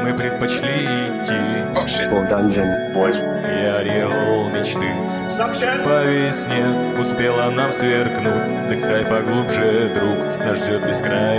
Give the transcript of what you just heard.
мы предпочли идти. For dungeon boys. Я ореол мечты по весне успела нам сверкнуть. Вздыхай поглубже, друг, нас ждет бескрайний